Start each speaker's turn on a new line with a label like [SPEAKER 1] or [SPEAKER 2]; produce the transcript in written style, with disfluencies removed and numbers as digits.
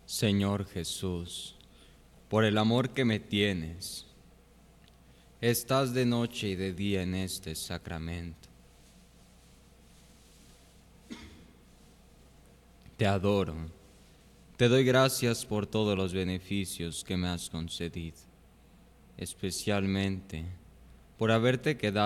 [SPEAKER 1] Señor Jesús, por el amor que me tienes, estás de noche y de día en este sacramento. Te adoro, te doy gracias por todos los beneficios que me has concedido, especialmente por haberte quedado